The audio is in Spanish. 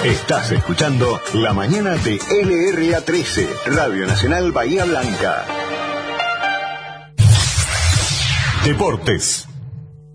Estás escuchando La Mañana de LRA13, Radio Nacional Bahía Blanca. Deportes.